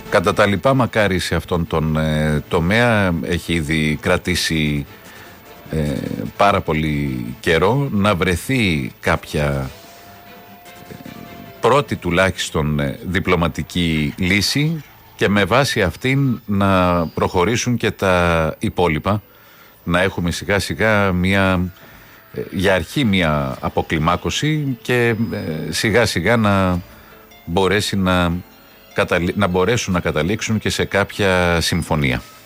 Κατά τα λοιπά, μακάρι σε αυτόν τον τομέα, έχει ήδη κρατήσει πάρα πολύ καιρό, να βρεθεί κάποια πρώτη τουλάχιστον διπλωματική λύση και με βάση αυτήν να προχωρήσουν και τα υπόλοιπα, να έχουμε σιγά σιγά για αρχή μια αποκλιμάκωση και σιγά σιγά να μπορέσουν να καταλήξουν και σε κάποια συμφωνία.